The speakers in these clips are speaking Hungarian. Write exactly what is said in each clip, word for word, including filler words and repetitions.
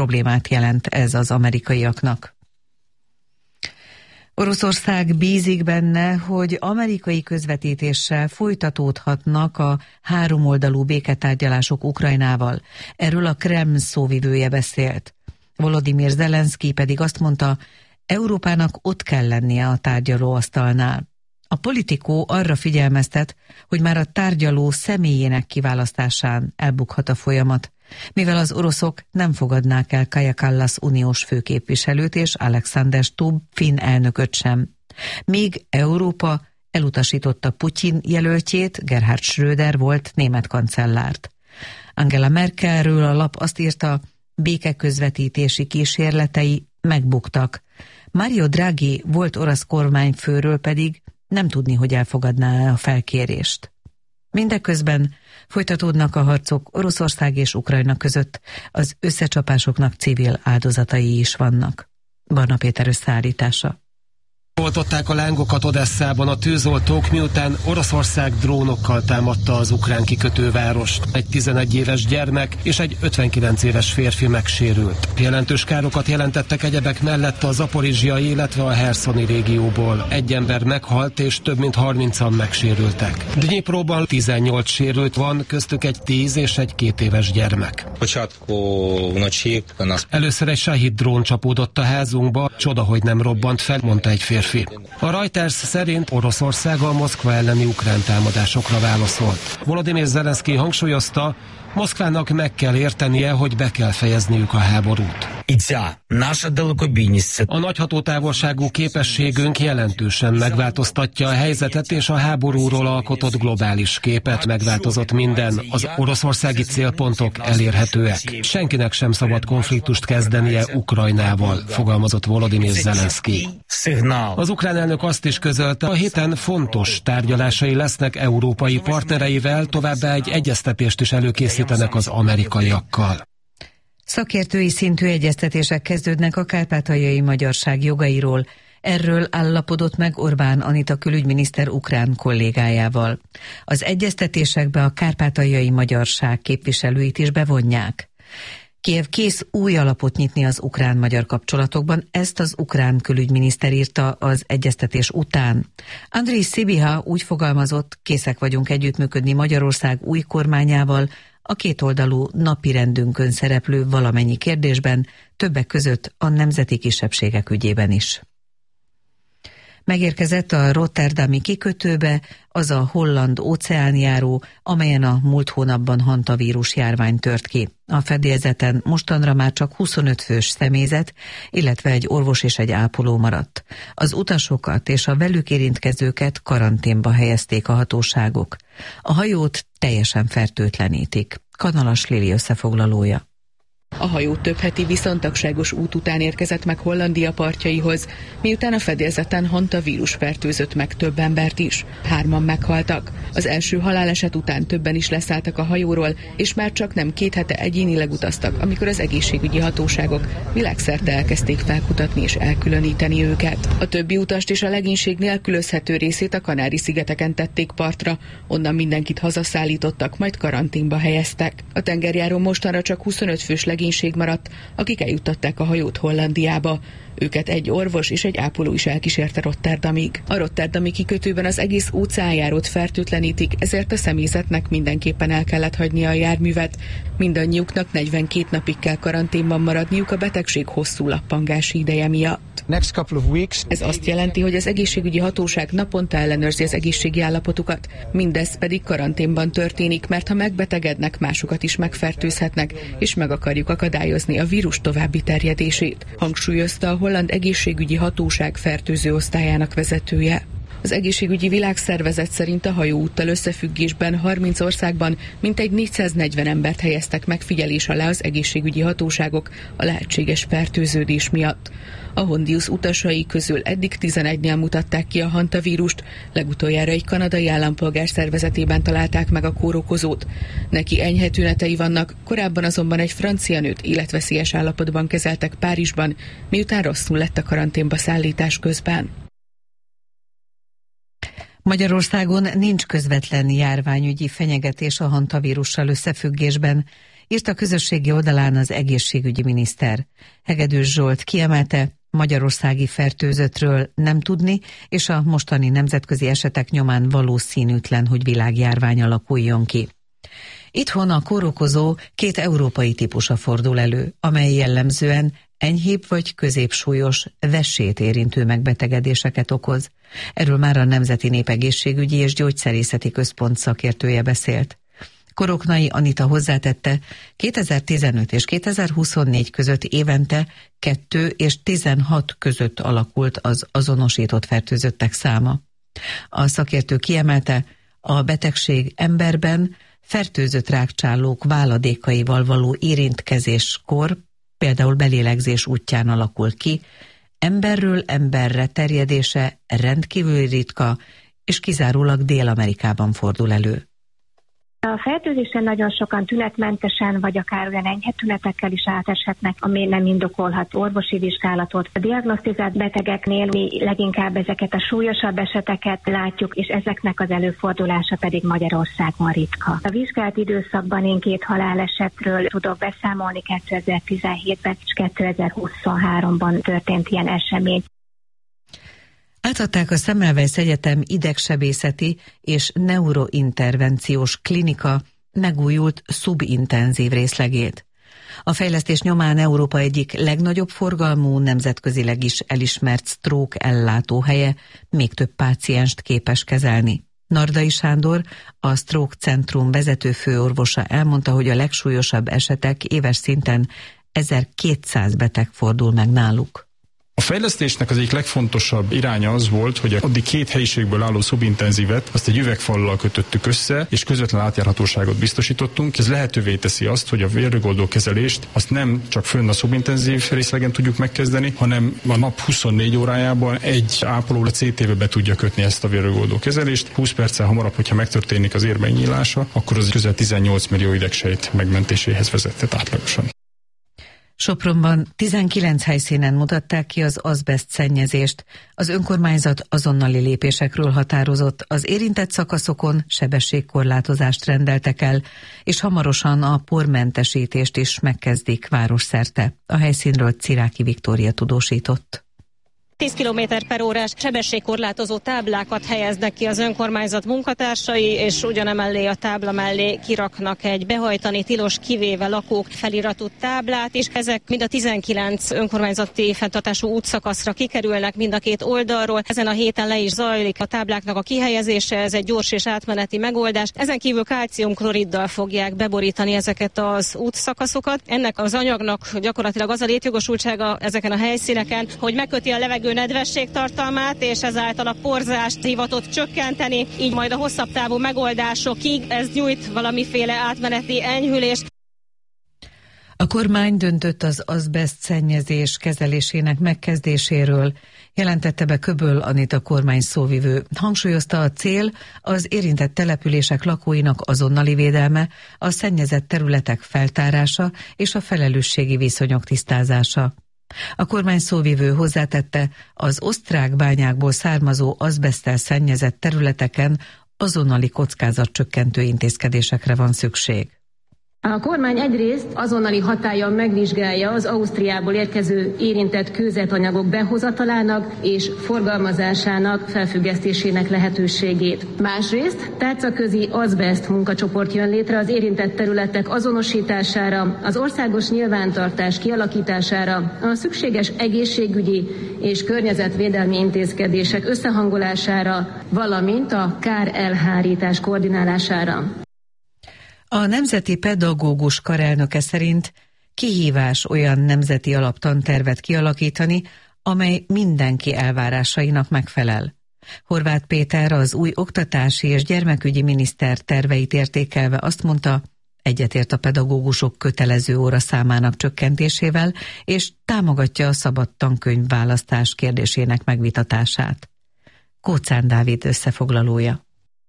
problémát jelent ez az amerikaiaknak. Oroszország bízik benne, hogy amerikai közvetítéssel folytatódhatnak a háromoldalú béketárgyalások Ukrajnával. Erről a Kreml szóvivője beszélt. Volodymyr Zelenszky pedig azt mondta, Európának ott kell lennie a tárgyalóasztalnál. A Politico arra figyelmeztet, hogy már a tárgyaló személyének kiválasztásán elbukhat a folyamat, mivel az oroszok nem fogadnák el Kaja Kallas uniós főképviselőt és Alexander Stubb finn elnököt sem. Míg Európa elutasította Putyin jelöltjét, Gerhard Schröder volt német kancellárt. Angela Merkelről a lap azt írta, békeközvetítési kísérletei megbuktak. Mario Draghi volt orosz kormányfőről pedig nem tudni, hogy elfogadná a felkérést. Mindeközben folytatódnak a harcok Oroszország és Ukrajna között, az összecsapásoknak civil áldozatai is vannak. Barna Péter összeállítása. Oltották a lángokat Odesszában a tűzoltók, miután Oroszország drónokkal támadta az ukrán kikötővárost. Egy tizenegy éves gyermek és egy ötvenkilenc éves férfi megsérült. Jelentős károkat jelentettek egyebek mellett a zaporizsiai, illetve a herszoni régióból. Egy ember meghalt és több mint harmincan megsérültek. Dnyipróban tizennyolc sérült van, köztük egy tíz és egy két éves gyermek. Először egy Shahid drón csapódott a házunkba, csoda, hogy nem robbant fel, mondta egy férfi. A Reuters szerint Oroszország a Moszkva elleni ukrán támadásokra válaszolt. Volodymyr Zelenszky hangsúlyozta, Moszkvának meg kell értenie, hogy be kell fejezniük a háborút. A nagyhatótávolságú képességünk jelentősen megváltoztatja a helyzetet, és a háborúról alkotott globális képet. Megváltozott minden, az oroszországi célpontok elérhetőek. Senkinek sem szabad konfliktust kezdenie Ukrajnával, fogalmazott Volodymyr Zelenszky. Az ukrán elnök azt is közölte, a héten fontos tárgyalásai lesznek európai partnereivel, továbbá egy egyeztetést is előkészítenek az amerikaiakkal. Szakértői szintű egyeztetések kezdődnek a kárpátaljai magyarság jogairól. Erről állapodott meg Orbán Anita külügyminiszter ukrán kollégájával. Az egyeztetésekbe a kárpátaljai magyarság képviselőit is bevonják. Kijev kész új alapot nyitni az ukrán-magyar kapcsolatokban, ezt az ukrán külügyminiszter írta az egyeztetés után. Andriy Sybiha úgy fogalmazott, készek vagyunk együttműködni Magyarország új kormányával, a kétoldalú napirendünkön szereplő valamennyi kérdésben, többek között a nemzeti kisebbségek ügyében is. Megérkezett a rotterdami kikötőbe az a holland óceánjáró, amelyen a múlt hónapban hantavírus járvány tört ki. A fedélzeten mostanra már csak huszonöt fős személyzet, illetve egy orvos és egy ápoló maradt. Az utasokat és a velük érintkezőket karanténba helyezték a hatóságok. A hajót teljesen fertőtlenítik. Kanalas Lili összefoglalója. A hajó több heti viszontagságos út után érkezett meg Hollandia partjaihoz, miután a fedélzeten hantavírus fertőzött meg több embert is. Hárman meghaltak. Az első haláleset után többen is leszálltak a hajóról, és már csak nem két hete egyénileg utaztak, amikor az egészségügyi hatóságok világszerte elkezdték felkutatni és elkülöníteni őket. A többi utast és a legénység nélkülözhető részét a Kanári-szigeteken tették partra, onnan mindenkit hazaszállítottak, majd karanténba helyeztek. A tengerjáró mostanra csak huszonöt fős legénység maradt, akik eljuttatták a hajót Hollandiába. Őket egy orvos és egy ápoló is elkísérte Rotterdamig. A rotterdami kikötőben az egész óceánjárót fertőtlenítik, ezért a személyzetnek mindenképpen el kellett hagynia a járművet. Mindannyiuknak negyvenkét napig kell karanténban maradniuk a betegség hosszú lappangási ideje miatt. Ez azt jelenti, hogy az egészségügyi hatóság naponta ellenőrzi az egészségi állapotukat. Mindez pedig karanténban történik, mert ha megbetegednek, másokat is megfertőzhetnek, és meg akarjuk akadályozni a vírus további terjedését, hangsúlyozta a holland egészségügyi hatóság fertőző osztályának vezetője. Az egészségügyi világszervezet szerint a hajóúttal összefüggésben harminc országban mintegy négyszáznegyven embert helyeztek megfigyelés alá az egészségügyi hatóságok a lehetséges fertőződés miatt. A Hondius utasai közül eddig tizenegynél mutatták ki a hantavírust, legutoljára egy kanadai állampolgár szervezetében találták meg a kórokozót. Neki enyhe tünetei vannak, korábban azonban egy francia nőt életveszélyes állapotban kezeltek Párizsban, miután rosszul lett a karanténba szállítás közben. Magyarországon nincs közvetlen járványügyi fenyegetés a hantavírussal összefüggésben, írt a közösségi oldalán az egészségügyi miniszter. Hegedűs Zsolt kiemelte, magyarországi fertőzöttről nem tudni, és a mostani nemzetközi esetek nyomán valószínűtlen, hogy világjárvány alakuljon ki. Itthon a kórokozó két európai típusa fordul elő, amely jellemzően enyhébb vagy középsúlyos, vessét érintő megbetegedéseket okoz. Erről már a Nemzeti Népegészségügyi és Gyógyszerészeti Központ szakértője beszélt. Koroknai Anita hozzátette, kétezer-tizenöt és kétezer-huszonnégy között évente kettő és tizenhat között alakult az azonosított fertőzöttek száma. A szakértő kiemelte, a betegség emberben fertőzött rágcsálók váladékaival való érintkezéskor, például belélegzés útján alakul ki, emberről emberre terjedése rendkívül ritka, és kizárólag Dél-Amerikában fordul elő. A fertőzésen nagyon sokan tünetmentesen, vagy akár olyan enyhe tünetekkel is áteshetnek, ami nem indokolhat orvosi vizsgálatot. A diagnosztizált betegeknél mi leginkább ezeket a súlyosabb eseteket látjuk, és ezeknek az előfordulása pedig Magyarországon ritka. A vizsgált időszakban én két halálesetről tudok beszámolni, kétezer-tizenhétben és kétezer-huszonháromban történt ilyen esemény. Átadták a Semmelweis Egyetem idegsebészeti és neurointervenciós klinika megújult szubintenzív részlegét. A fejlesztés nyomán Európa egyik legnagyobb forgalmú, nemzetközileg is elismert stroke ellátóhelye még több pácienst képes kezelni. Nardai Sándor, a Stroke Centrum vezető főorvosa elmondta, hogy a legsúlyosabb esetek éves szinten ezerkétszáz beteg fordul meg náluk. A fejlesztésnek az egyik legfontosabb iránya az volt, hogy addig két helyiségből álló szubintenzívet azt egy üvegfallal kötöttük össze, és közvetlen átjárhatóságot biztosítottunk. Ez lehetővé teszi azt, hogy a vérrögoldó kezelést azt nem csak fönn a szubintenzív részlegen tudjuk megkezdeni, hanem a nap huszonnégy órájában egy ápoló cé té-be be tudja kötni ezt a vérrögoldó kezelést. húsz perccel hamarabb, hogyha megtörténik az ér megnyílása, akkor az közel tizennyolc millió idegsejt megmentéséhez vezetett átlagosan. Sopronban tizenkilenc helyszínen mutatták ki az azbeszt szennyezést. Az önkormányzat azonnali lépésekről határozott, az érintett szakaszokon sebességkorlátozást rendeltek el, és hamarosan a pormentesítést is megkezdik városszerte. A helyszínről Ciráki Viktória tudósított. tíz kilométer per órás sebességkorlátozó táblákat helyeznek ki az önkormányzat munkatársai, és ugyanemellé a tábla mellé kiraknak egy behajtani tilos, kivéve lakók feliratú táblát is. Ezek mind a tizenkilenc önkormányzati fenntartású útszakaszra kikerülnek mind a két oldalról. Ezen a héten le is zajlik a tábláknak a kihelyezése, ez egy gyors és átmeneti megoldás. Ezen kívül kálciumkloriddal fogják beborítani ezeket az útszakaszokat. Ennek az anyagnak gyakorlatilag az a létjogosultsága ezeken a helyszíneken, hogy megköti a levegő nedvesség tartalmát, és ezáltal a porzást hivatott csökkenteni, így majd a hosszabb távú megoldásokig ez nyújt valamiféle átmeneti enyhülést. A kormány döntött az azbeszt szennyezés kezelésének megkezdéséről, jelentette be Köböl Anita kormány szóvivő. Hangsúlyozta, a cél az érintett települések lakóinak azonnali védelme, a szennyezett területek feltárása és a felelősségi viszonyok tisztázása. A kormány szóvivő hozzátette, az osztrák bányákból származó azbeszttel szennyezett területeken azonnali kockázatcsökkentő intézkedésekre van szükség. A kormány egyrészt azonnali hatállyal megvizsgálja az Ausztriából érkező érintett kőzetanyagok behozatalának és forgalmazásának felfüggesztésének lehetőségét. Másrészt tárcaközi azbeszt munkacsoport jön létre az érintett területek azonosítására, az országos nyilvántartás kialakítására, a szükséges egészségügyi és környezetvédelmi intézkedések összehangolására, valamint a kárelhárítás koordinálására. A Nemzeti Pedagógus Kar elnöke szerint kihívás olyan nemzeti alaptantervet kialakítani, amely mindenki elvárásainak megfelel. Horváth Péter, az új oktatási és gyermekügyi miniszter terveit értékelve azt mondta, egyetért a pedagógusok kötelező óra számának csökkentésével, és támogatja a szabad tankönyvválasztás kérdésének megvitatását. Kóczán Dávid összefoglalója.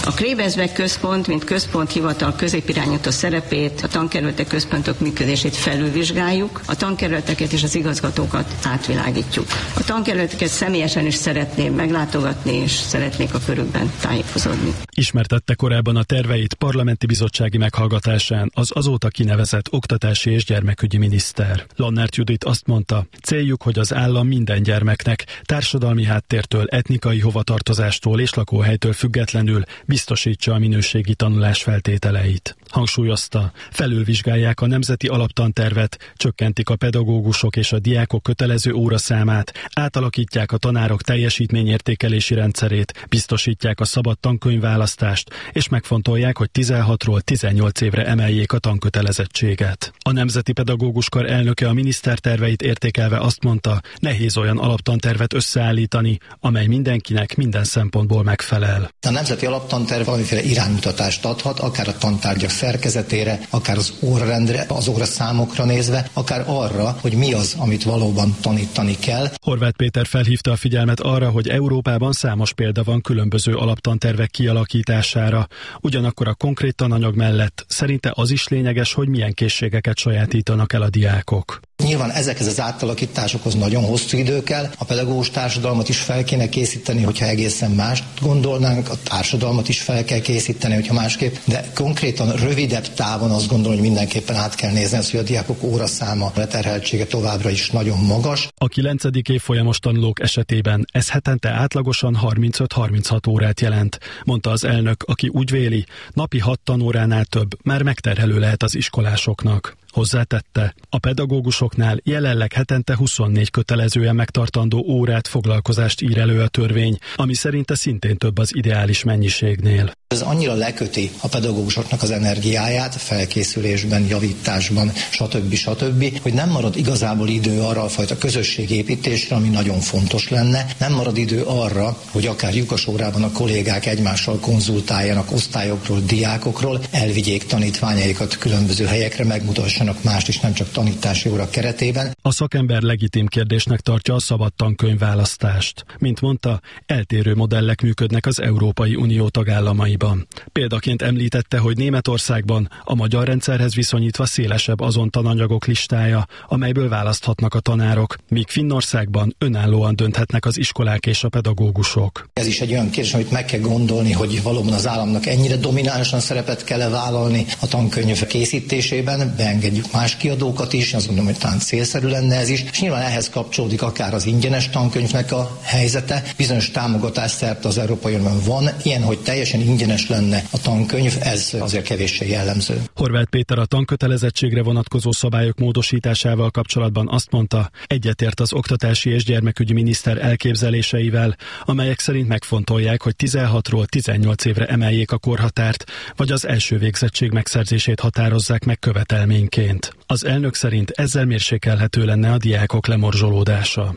A Krebersbeck központ, mint központhivatal középirányító szerepét, a tankerületek központok működését felülvizsgáljuk, a tankerületeket és az igazgatókat átvilágítjuk. A tankerületeket személyesen is szeretném meglátogatni, és szeretnék a körükben tájékozódni. Ismertette korábban a terveit parlamenti bizottsági meghallgatásán az azóta kinevezett oktatási és gyermekügyi miniszter. Lannert Judit azt mondta, céljuk, hogy az állam minden gyermeknek társadalmi háttértől, etnikai hovatartozástól és lakóhelytől függetlenül biztosítsa a minőségi tanulás feltételeit. Hangsúlyozta, felülvizsgálják a nemzeti alaptantervet, csökkentik a pedagógusok és a diákok kötelező óraszámát, átalakítják a tanárok teljesítményértékelési rendszerét, biztosítják a szabad tankönyvválasztást, és megfontolják, hogy tizenhatról tizennyolc évre emeljék a tankötelezettséget. A Nemzeti Pedagóguskar elnöke a miniszter terveit értékelve azt mondta, nehéz olyan alaptantervet összeállítani, amely mindenkinek minden szempontból megfelel. A nemzeti alaptanterv valamiféle iránymutatást adhat, akár a tantárgyak szerkezetére, akár az órarendre, az óraszámokra nézve, akár arra, hogy mi az, amit valóban tanítani kell. Horváth Péter felhívta a figyelmet arra, hogy Európában számos példa van különböző alaptantervek kialakítására. Ugyanakkor a konkrét tananyag mellett szerinte az is lényeges, hogy milyen készségeket sajátítanak el a diákok. Nyilván ezekhez az átalakításokhoz nagyon hosszú idő kell, a pedagógus társadalmat is fel kéne készíteni, hogyha egészen mást gondolnánk, a társadalmat is fel kell készíteni, hogyha másképp, de konkrétan rövidebb távon azt gondolom, hogy mindenképpen át kell nézni azt, hogy a diákok óraszáma leterheltsége továbbra is nagyon magas. A kilencedik évfolyamos tanulók esetében ez hetente átlagosan harmincöt-harminchat órát jelent, mondta az elnök, aki úgy véli, napi hat tanóránál több már megterhelő lehet az iskolásoknak. Hozzátette, a pedagógusoknál jelenleg hetente huszonnégy kötelezően megtartandó órát foglalkozást ír elő a törvény, ami szerinte szintén több az ideális mennyiségnél. Ez annyira leköti a pedagógusoknak az energiáját, felkészülésben, javításban, stb. stb., hogy nem marad igazából idő arra a fajta közösségépítésre, ami nagyon fontos lenne. Nem marad idő arra, hogy akár lyukas órában a kollégák egymással konzultáljanak osztályokról, diákokról, elvigyék tanítványaikat különböző helyekre, megmutassanak mást is, nem csak tanítási óra keretében. A szakember legitim kérdésnek tartja a szabad tankönyvválasztást. Mint mondta, eltérő modellek működnek az Európai Unió tagállamaiban. Példaként említette, hogy Németországban a magyar rendszerhez viszonyítva szélesebb azon tananyagok listája, amelyből választhatnak a tanárok, míg Finnországban önállóan dönthetnek az iskolák és a pedagógusok. Ez is egy olyan kérdés, amit meg kell gondolni, hogy valóban az államnak ennyire dominánsan szerepet kell vállalni a tankönyv készítésében, beengedjük más kiadókat is, azt gondolom, hogy talán célszerű lenne ez is, és nyilván ehhez kapcsolódik akár az ingyenes tankönyvnek a helyzete, bizonyos támogatás szerte az Európai Unióban van, ilyen, hogy teljesen ingyenes lenne a tankönyv, ez azért kevéssé jellemző. Horváth Péter a tankötelezettségre vonatkozó szabályok módosításával kapcsolatban azt mondta, egyetért az oktatási és gyermekügyi miniszter elképzeléseivel, amelyek szerint megfontolják, hogy tizenhatról tizennyolc évre emeljék a korhatárt, vagy az első végzettség megszerzését határozzák meg követelményként. Az elnök szerint ezzel mérsékelhető lenne a diákok lemorzsolódása.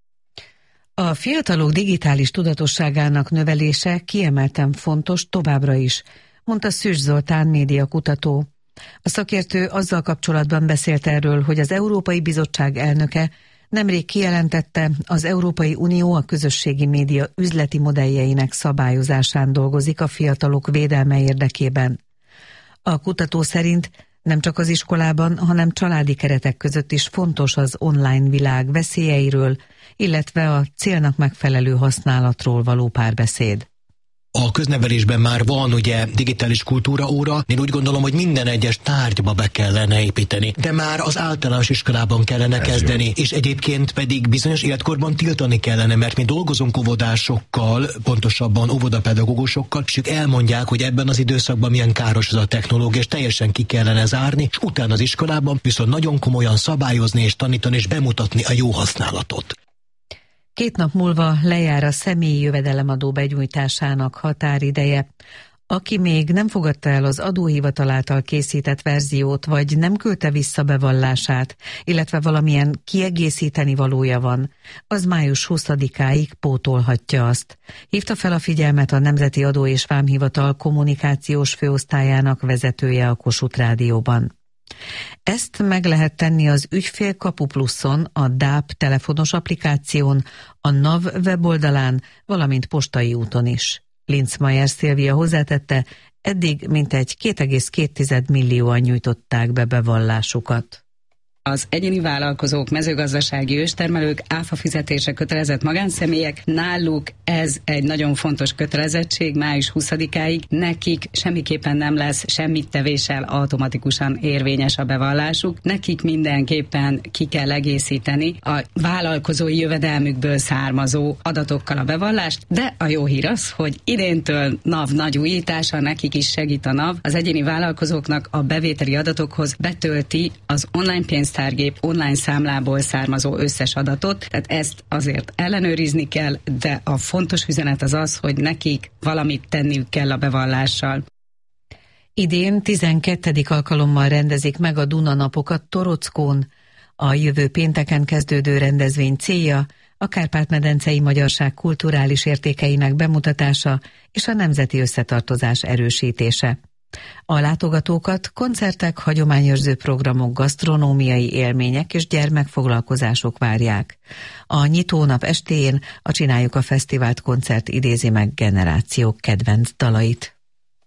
A fiatalok digitális tudatosságának növelése kiemelten fontos továbbra is, mondta Szűcs Zoltán médiakutató. A szakértő azzal kapcsolatban beszélt erről, hogy az Európai Bizottság elnöke nemrég kijelentette, az Európai Unió a közösségi média üzleti modelljeinek szabályozásán dolgozik a fiatalok védelme érdekében. A kutató szerint nem csak az iskolában, hanem családi keretek között is fontos az online világ veszélyeiről, illetve a célnak megfelelő használatról való párbeszéd. A köznevelésben már van ugye digitális kultúraóra, én úgy gondolom, hogy minden egyes tárgyba be kellene építeni, de már az általános iskolában kellene Ez kezdeni, jó. És egyébként pedig bizonyos életkorban tiltani kellene, mert mi dolgozunk óvodásokkal, pontosabban óvodapedagógusokkal, és ők elmondják, hogy ebben az időszakban milyen káros ez a technológia, és teljesen ki kellene zárni, és utána az iskolában viszont nagyon komolyan szabályozni és tanítani és bemutatni a jó használatot. Két nap múlva lejár a személyi jövedelemadó begyújtásának határideje. Aki még nem fogadta el az adóhivatal által készített verziót, vagy nem küldte vissza bevallását, illetve valamilyen kiegészíteni valója van, az május huszadikáig pótolhatja azt. Hívta fel a figyelmet a Nemzeti Adó és Vámhivatal kommunikációs főosztályának vezetője a Kossuth Rádióban. Ezt meg lehet tenni az Ügyfél Kapu Pluszon, a dé á pé telefonos applikáción, a NAV weboldalán, valamint postai úton is. Linzmeier Szilvia hozzátette, eddig mintegy két egész két millióan nyújtották be bevallásukat. Az egyéni vállalkozók, mezőgazdasági őstermelők, áfa fizetése kötelezett magánszemélyek, náluk ez egy nagyon fontos kötelezettség május huszadikáig, nekik semmiképpen nem lesz semmit tevéssel automatikusan érvényes a bevallásuk, nekik mindenképpen ki kell egészíteni a vállalkozói jövedelmükből származó adatokkal a bevallást, de a jó hír az, hogy idéntől NAV nagy újítása, nekik is segít a NAV, az egyéni vállalkozóknak a bevételi adatokhoz betölti az online pénzt tárgép online számlából származó összes adatot, tehát ezt azért ellenőrizni kell, de a fontos üzenet az az, hogy nekik valamit tenniük kell a bevallással. Idén tizenkettedik alkalommal rendezik meg a Duna napokat Torockón. A jövő pénteken kezdődő rendezvény célja a Kárpát-medencei magyarság kulturális értékeinek bemutatása és a nemzeti összetartozás erősítése. A látogatókat koncertek, hagyományőrző programok, gasztronómiai élmények és gyermekfoglalkozások várják. A nyitónap estéjén a Csináljuk a Fesztivált koncert idézi meg generációk kedvenc dalait.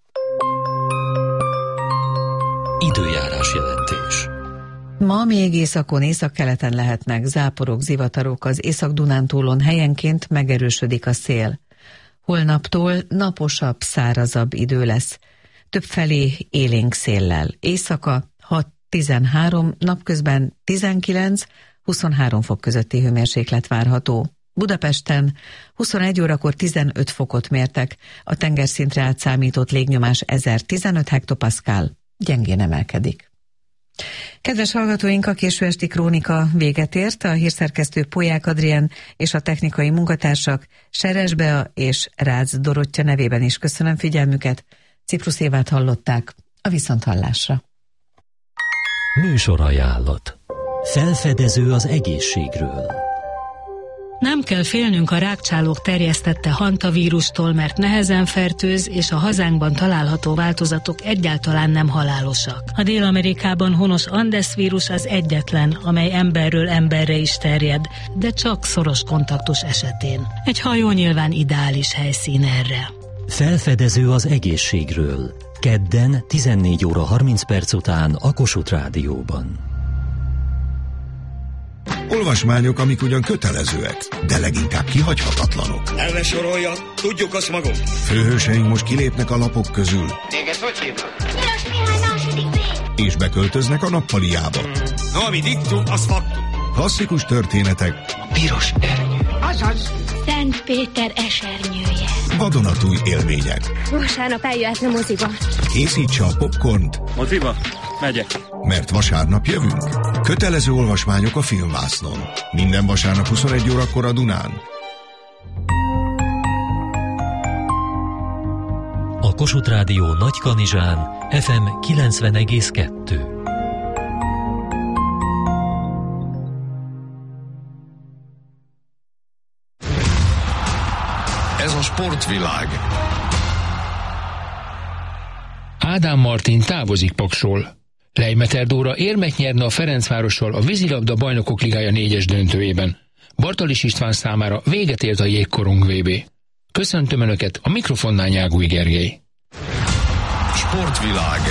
Időjárás jelentés. Ma még északon, északkeleten lehetnek záporok, zivatarok, az Észak-Dunántúlon helyenként megerősödik a szél. Holnaptól naposabb, szárazabb idő lesz. Többfelé élénk széllel. Éjszaka hat-tizenhárom, napközben tizenkilenc-huszonhárom fok közötti hőmérséklet várható. Budapesten huszonegy órakor tizenöt fokot mértek, a tengerszintre átszámított légnyomás ezertizenöt hektopaszkál, gyengén emelkedik. Kedves hallgatóink, a késő esti krónika véget ért, a hírszerkesztő Polyák Adrien és a technikai munkatársak Seres Bea és Rácz Dorottya nevében is köszönöm figyelmüket. Ciprus Évát hallották, a viszonthallásra. Műsorajánlat. Felfedező az egészségről. Nem kell félnünk a rákcsálók terjesztette hantavírustól, mert nehezen fertőz, és a hazánkban található változatok egyáltalán nem halálosak. A Dél-Amerikában honos Andes vírus az egyetlen, amely emberről emberre is terjed, de csak szoros kontaktus esetén. Egy hajó nyilván ideális helyszín erre. Felfedező az egészségről. Kedden tizennégy óra harminc perc után a Kossuth Rádióban. Olvasmányok, amik ugyan kötelezőek, de leginkább kihagyhatatlanok. El ne sorolja, tudjuk azt magunk. Főhőseink most kilépnek a lapok közül. Téged hogy hívnak? Piros Mihály második B. És beköltöznek a nappaliába. Hmm. No, amit ittunk, az faktum. Klasszikus történetek. A piros ernyő. Azaz. Szent Péter esernyője. Vadonatúj élmények. Vasárnap eljöhetne moziba. Készítse a popcornt. Moziba? Megyek. Mert vasárnap jövünk. Kötelező olvasmányok a Filmvásznon. Minden vasárnap huszonegy órakor a Dunán. A Kossuth Rádió Nagykanizsán ef em kilencven egész kettő. Ez a sportvilág. Ádám Martin távozik Paksról. Lejmeter Dóra érmet nyerne a Ferencvárossal a vízilabda bajnokok ligája négyes döntőjében. Bartalis István számára véget ért a jégkorong vé bé. Köszöntöm Önöket, a mikrofonnál Nyágúj Gergely. Sportvilág.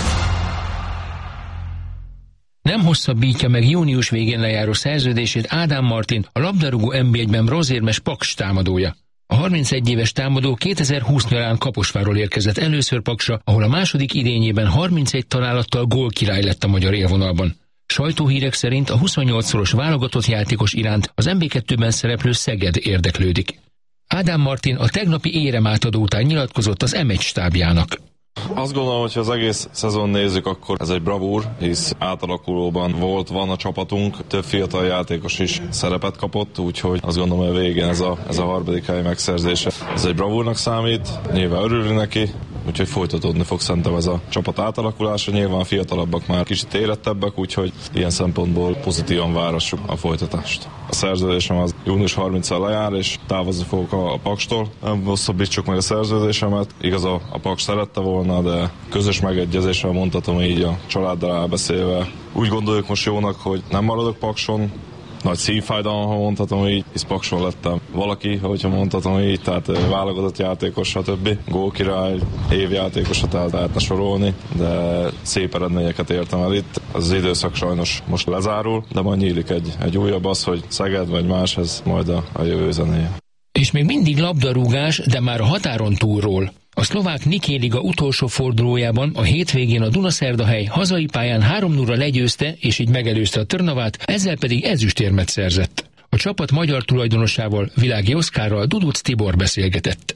Nem hosszabbítja meg június végén lejáró szerződését Ádám Martin, a labdarúgó en bé egyben bronzérmes Paks támadója. A harmincegy éves támadó kétezer-húsz nyarán Kaposvárról érkezett először Paksra, ahol a második idényében harmincegy találattal gólkirály lett a magyar élvonalban. Sajtóhírek szerint a huszonnyolcszoros válogatott játékos iránt az en bé kettőben szereplő Szeged érdeklődik. Ádám Martin a tegnapi éremátadó után nyilatkozott az em egy stábjának. Azt gondolom, hogy ha az egész szezon nézzük, akkor ez egy bravúr, hisz átalakulóban volt, van a csapatunk, több fiatal játékos is szerepet kapott, úgyhogy azt gondolom, hogy a végén ez a, ez a harmadik hely megszerzése. Ez egy bravúrnak számít, nyilván örülünk neki, úgyhogy folytatódni fog szerintem ez a csapat átalakulása. Nyilván a fiatalabbak már kicsit érettebbek, úgyhogy ilyen szempontból pozitívan várassuk a folytatást. A szerződésem az június harmincadikán lejár, és távozni fogok a, a Pakstól. Nem hosszabbítsuk meg a szerződésemet. Igaz, a, a Paks szerette volna, de közös megegyezéssel mondhatom így a családdal elbeszélve. Úgy gondoljuk most jónak, hogy nem maradok Pakson, nagy szívfájdalom, ha mondhatom így, hisz Pakson lettem valaki, hogyha mondhatom így, tehát válogatott játékos, stb. Gólkirály, évjátékos, tehát lehetne sorolni, de szép eredményeket értem el itt. Az időszak sajnos most lezárul, de majd nyílik egy, egy újabb, az, hogy Szeged vagy más, ez majd a, a jövő zenéje. És még mindig labdarúgás, de már a határon túlról. A szlovák Niké Liga utolsó fordulójában a hétvégén a Dunaszerdahely hazai pályán három nulla legyőzte, és így megelőzte a Trnavát, ezzel pedig ezüstérmet szerzett. A csapat magyar tulajdonosával, Világi Oszkárral Duduc Tibor beszélgetett.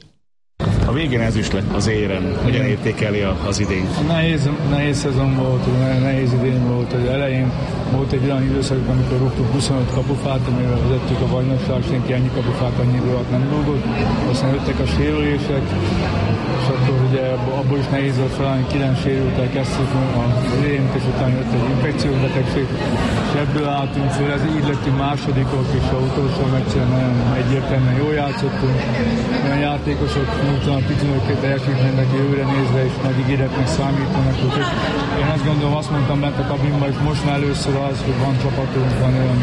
A végén ezüst lett az érem. Hogyan értékeli az idény? Nehéz, nehéz szezon volt, nehéz idény volt. Az elején volt egy olyan időszak, amikor rúgtuk huszonöt kapufát, amivel vezettük a bajnokság, senki ennyi kapufát annyi időt nem rúgott. Aztán jöttek a sérülések, és akkor ugye abból is nehéz volt felállni, kilenc sérültel kezdtük az idényt, és utána jött egy infekciós betegség, és ebből álltunk föl, ez így lettünk másodikok, és a utolsó meccsen nagyon egyértelműen jól játszottunk, olyan játékosok nyújtanak pitinőket teljesítménynek jövőre nézve, és nagy ígéretnek számítanak, úgyhogy én azt gondolom, azt mondtam bent a kabinban, és most már először az, hogy van csapatunk, van olyan,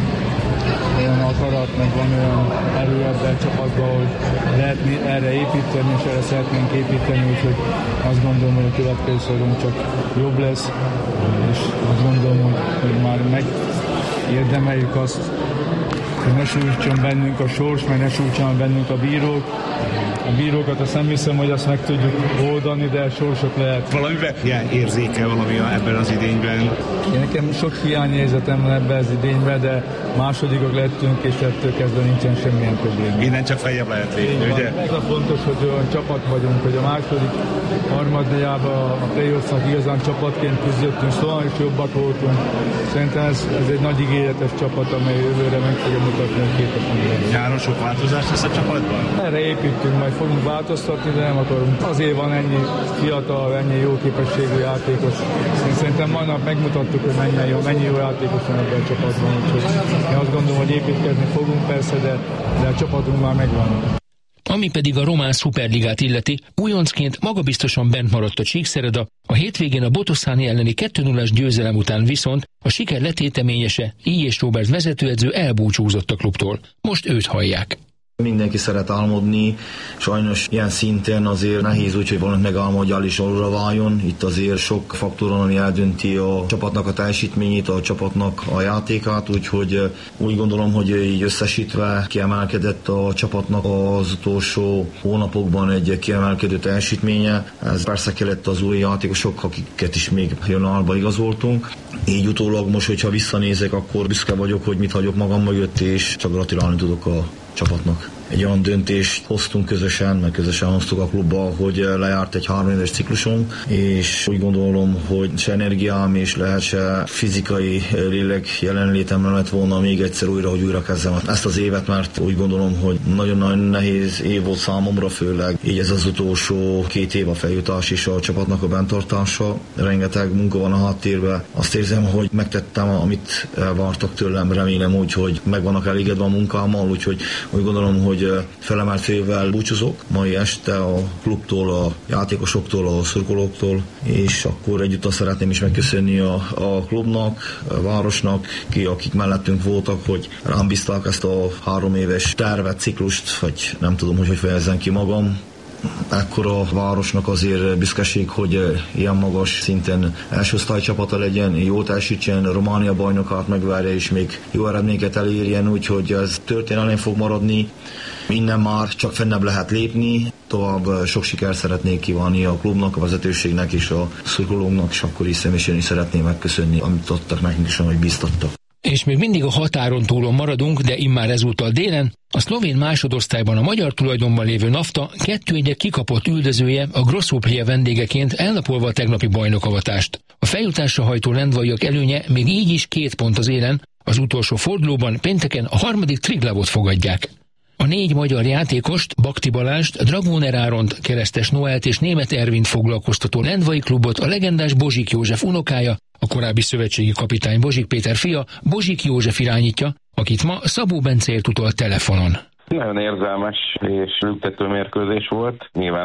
olyan akarat, meg van olyan erő ebben a csapatban, hogy lehet erre építeni, és erre szeretnénk építeni, úgyhogy azt gondolom, hogy a következő szezon csak jobb lesz, és azt gondolom, hogy, hogy már megérdemeljük azt, hogy ne sújtson bennünk a sors, meg ne sújtson bennünk a bírók. A bírókat azt nem hiszem, hogy azt meg tudjuk oldani, de sorsok lehet. Valamiben ilyen érzékel valami ebben az idényben? Én nekem sok hiányérzetem van ebben az idényben, de másodikok lettünk, és ettől kezdve nincsen semmilyen probléma. Innen csak feljebb lehet lépni, ugye? Ez a fontos, hogy olyan csapat vagyunk, hogy a második harmadjában a playoffnak igazán csapatként küzdöttünk, szóval is jobbak voltunk. Szerintem ez, ez egy nagy ígéretes csapat, amely jövőre meg fogja mutatni, hogy képes mindenki. Nyáron sok változás lesz a csapatban? Erre építünk, majd fogunk változtatni, de nem akarunk. Azért van ennyi fiatal, ennyi jó képességű játékos. Én szerintem mai nap megmutattuk, hogy mennyi jó, mennyi jó játékos van ebben a csapatban. Úgyhogy én azt gondolom, hogy építkezni fogunk persze, de, de a csapatunk már megvan. Ami pedig a román szuperligát illeti, újoncként magabiztosan bent maradt a Csíkszereda, a hétvégén a Botoszáni elleni kettő nullás győzelem után viszont a siker letéteményese, Illyés Róbert vezetőedző elbúcsúzott a klubtól. Most őt hallják. Mindenki szeret álmodni, sajnos ilyen szinten azért nehéz úgy, hogy valami megálmodja, el is alulra váljon. Itt azért sok faktor, ami eldönti a csapatnak a teljesítményét, a csapatnak a játékát, úgyhogy úgy gondolom, hogy így összesítve kiemelkedett a csapatnak az utolsó hónapokban egy kiemelkedő teljesítménye. Ez persze kellett az új játékosok, akiket is még januárban igazoltunk. Így utólag most, hogyha visszanézek, akkor büszke vagyok, hogy mit hagyok magam mögött, és csak gratulálni tudok a csapatnak. Egy olyan döntést hoztunk közösen, meg közösen hoztuk a klubba, hogy lejárt egy három éves ciklusom, és úgy gondolom, hogy se energiám és lehet se fizikai lélek jelenlétem nem lett volna még egyszer újra, hogy újra kezdem ezt az évet, mert úgy gondolom, hogy nagyon-nagyon nehéz év volt számomra, főleg így ez az utolsó két év a feljutás és a csapatnak a bentartása. Rengeteg munka van a háttérben. Azt érzem, hogy megtettem, amit vártak tőlem, remélem úgy, hogy meg vannak elégedve a munkámmal, úgyhogy úgy gondolom, hogy felemelt félvel búcsúzok mai este a klubtól, a játékosoktól, a szurkolóktól, és akkor egyúttal szeretném is megköszönni a, a klubnak, a városnak, ki, akik mellettünk voltak, hogy rám bízták ezt a három éves tervet, ciklust, vagy nem tudom, hogy hogy fejezzem ki magam. Ekkor a városnak azért büszkeség, hogy ilyen magas szinten első osztálycsapata legyen, jó teljesítsen, Románia bajnokát megvárja, és még jó eredményeket elérjen, úgyhogy ez történelem fog maradni. Innen már csak fennebb lehet lépni, tovább sok sikert szeretnék kívánni a klubnak, a vezetőségnek és a szurkolóknak, és akkor is személyesen is szeretném megköszönni, amit adtak nekünk is, amit bíztattak. És még mindig a határon túlon maradunk, de immár ezúttal délen, a szlovén másodosztályban a magyar tulajdonban lévő NAFTA kettő egyre kikapott üldözője a Grossoplia vendégeként elnapolva a tegnapi bajnokavatást. A feljutásra hajtó lendvaiak előnye még így is két pont az élen, az utolsó fordulóban pénteken a harmadik Triglavot fogadják. A négy magyar játékost, Bakti Balást, Dragóner Áront, Keresztes Noelt és Németh Ervint foglalkoztató lendvai klubot a legendás Bozsik József unokája, a korábbi szövetségi kapitány Bozsik Péter fia, Bozsik József irányítja, akit ma Szabó Bence ért utalt telefonon. Nagyon érzelmes és lüktető mérkőzés volt. Nyilván a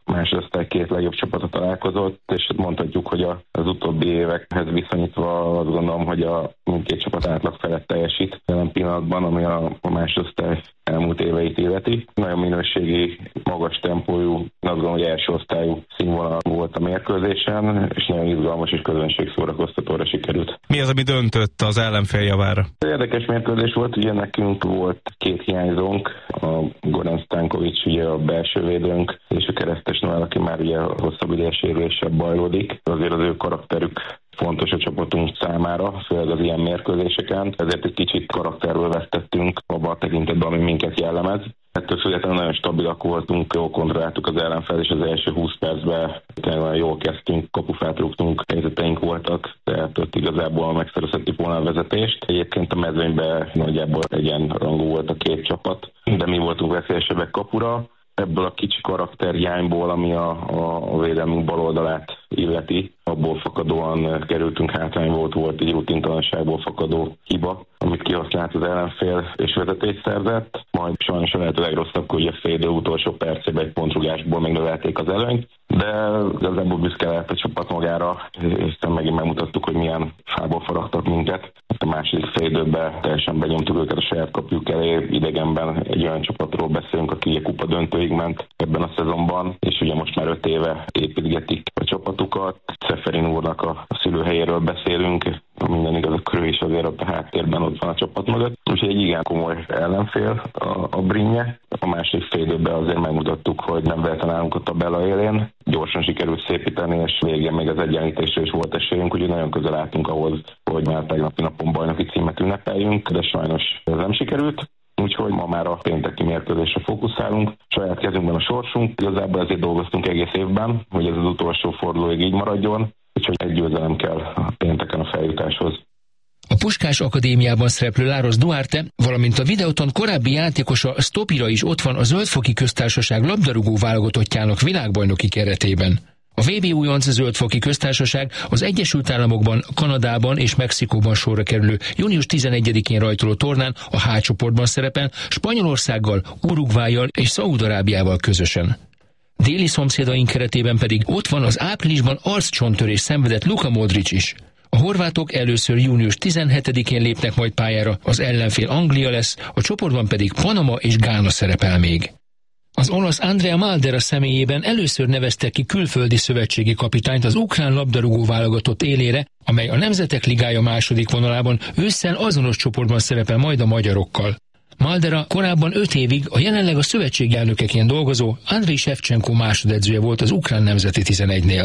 másodosztály két legjobb csapata találkozott, és mondhatjuk, hogy az utóbbi évekhez viszonyítva azt gondolom, hogy a mindkét csapat átlag felett teljesít jelen pillanatban, ami a másodosztály elmúlt éveit illeti. Nagyon minőségi, magas tempójú, azt gondolom, hogy első osztályú színvonal volt a mérkőzésen, és nagyon izgalmas és közönségszórakoztatóra sikerült. Mi az, ami döntött az ellenfél javára? Érdekes mérkőzés volt, ugye nekünk volt két hiányzónk, a Goran Stankovic, ugye a belső védőnk, és a Keresztes Noel, aki már ugye hosszabb ideje sérüléssel bajlódik. Azért az ő karakterük fontos a csapatunk számára, főleg az ilyen mérkőzéseken, ezért egy kicsit karakterből vesztettünk abban a tekintetben, ami minket jellemez. Ettől függetlenül nagyon stabilak voltunk, jól kontrolláltuk az ellenfel, és az első húsz percben nagyon jól kezdtünk, kapufát rúgtunk, helyzeteink voltak, tehát ott igazából megszerezhettük volna a vezetést. Egyébként a mezőnyben nagyjából egyenrangú volt a két csapat, de mi voltunk veszélyesebbek kapura. Ebből a kicsi karakterhiányból, ami a, a, a védelmünk bal oldalát illeti, abból fakadóan kerültünk hátrányba, volt, volt egy rutintalanságból fakadó hiba, amit kihasznált az ellenfél és vezetést szerzett. Majd sajnos a lehető legrosszabb, hogy a fél idő utolsó percében egy pontrugásból megnövelték az előnyt, de igazából büszke lehet a csapat magára, és megint megmutattuk, hogy milyen fából faragtak minket. A második fél időben teljesen benyomtuk őket a saját kapjuk elé, idegenben egy olyan csapatról beszélünk, aki a kupa döntőig ment ebben a szezonban, és ugye most már öt éve építgetik a csapatukat. Szeferin úrnak a szülőhelyéről beszélünk, minden igaz, akkor ő is azért ott a háttérben ott van a csapat mögött. Úgyhogy egy igen komoly ellenfél a, a Brinje. A második fél időben azért megmutattuk, hogy nem véletlen állunk a tabella élén. Gyorsan sikerült szépíteni, és végén még az egyenlítésre is volt esélyünk, úgyhogy nagyon közel álltunk ahhoz, hogy már tegnapi napon bajnoki címet ünnepeljünk, de sajnos ez nem sikerült. Úgyhogy ma már a pénteki mérkőzésre fókuszálunk. Saját kezünkben a sorsunk, igazából ezért dolgoztunk egész évben, hogy ez az utolsó fordulóig így maradjon, úgyhogy egy győzelem kell a pénteken a feljutáshoz. A Puskás Akadémiában szereplő Láros Duarte, valamint a Videoton korábbi játékosa Stopira is ott van a Zöldfoki Köztársaság labdarúgó válogatottjának világbajnoki keretében. A vé bé újonc Zöldfoki Köztársaság az Egyesült Államokban, Kanadában és Mexikóban sorra kerülő június tizenegyedikén rajtoló tornán a H csoportban szerepel, Spanyolországgal, Uruguayjal és Szaúd-Arábiával közösen. Déli szomszédaink keretében pedig ott van az áprilisban arccsontörés szenvedett Luka Modric is. A horvátok először június tizenhetedikén lépnek majd pályára, az ellenfél Anglia lesz, a csoportban pedig Panama és Gána szerepel még. Az olasz Andrea Maldera személyében először neveztek ki külföldi szövetségi kapitányt az ukrán labdarúgó válogatott élére, amely a Nemzetek Ligája második vonalában ősszel azonos csoportban szerepel majd a magyarokkal. Maldera korábban öt évig a jelenleg a szövetség elnökeként dolgozó Andriy Shevchenko másodedzője volt az ukrán nemzeti tizenegynél.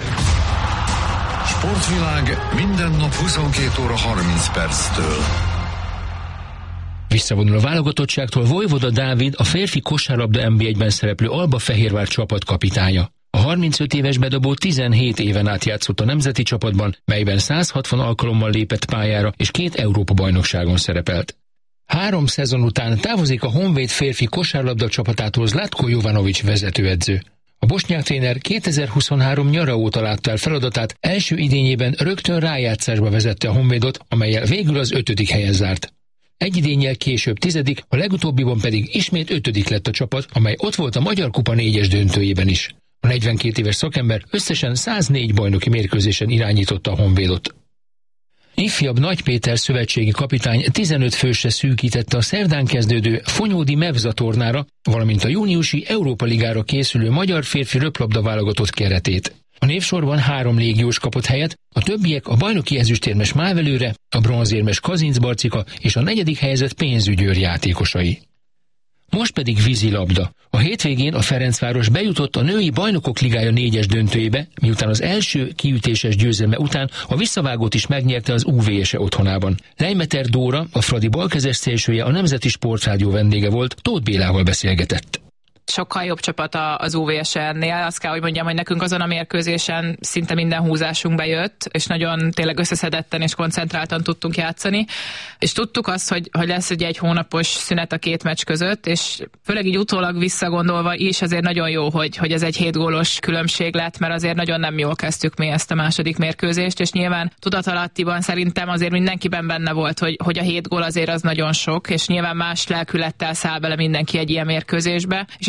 Sportvilág minden nap huszonkét óra harminc perctől. Visszavonul a válogatottságtól Vojvoda Dávid, a férfi kosárlabda en bé egyben szereplő Alba Fehérvár csapatkapitánya. A harmincöt éves bedobó tizenhét éven át játszott a nemzeti csapatban, melyben száz hatvan alkalommal lépett pályára és két Európa-bajnokságon szerepelt. Három szezon után távozik a Honvéd férfi kosárlabda csapatától Zlatko Jovanović vezetőedző. A bosnyák tréner kétezer-huszonhárom nyara óta látta el feladatát, első idényében rögtön rájátszásba vezette a Honvédot, amellyel végül az ötödik helyen zárt. Egy idénnyel később tizedik, a legutóbbiban pedig ismét ötödik lett a csapat, amely ott volt a Magyar Kupa négyes döntőjében is. A negyvenkét éves szakember összesen száznégy bajnoki mérkőzésen irányította a Honvédot. Ifjabb Nagy Péter szövetségi kapitány tizenöt fősre szűkítette a szerdán kezdődő Fonyódi Mevza tornára, valamint a júniusi Európa Ligára készülő magyar férfi röplabda válogatott keretét. A névsorban három légiós kapott helyet, a többiek a bajnoki ezüstérmes Mávelőre, a bronzérmes Kazinc Barcika és a negyedik helyezett Pénzügyőr játékosai. Most pedig vízilabda. A hétvégén a Ferencváros bejutott a női bajnokok ligája négyes döntőjébe, miután az első kiütéses győzelme után a visszavágót is megnyerte az u vé es-e otthonában. Leimeter Dóra, a Fradi balkezes szélsője, a Nemzeti Sportrádió vendége volt, Tóth Bélával beszélgetett. Sokkal jobb csapat az u vé es-nél. Azt kell, hogy mondjam, hogy nekünk azon a mérkőzésen szinte minden húzásunk bejött, és nagyon tényleg összeszedetten és koncentráltan tudtunk játszani. És tudtuk azt, hogy, hogy lesz egy egy hónapos szünet a két meccs között, és főleg így utólag visszagondolva is azért nagyon jó, hogy, hogy ez egy hét gólos különbség lett, mert azért nagyon nem jól kezdtük mi ezt a második mérkőzést, és nyilván tudatalattiban szerintem azért mindenkiben benne volt, hogy, hogy a hét gól azért az nagyon sok, és nyilván más lelkülettel száll bele mindenki egy ilyen mérkőzésbe, és